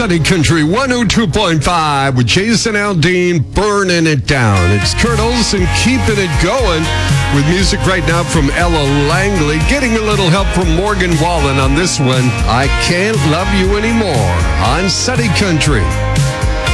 Sunny Country 102.5 with Jason Aldean, burning it down. It's Kurt Olsen keeping it going with music right now from Ella Langley. Getting a little help from Morgan Wallen on this one. I Can't Love You Anymore on Sunny Country.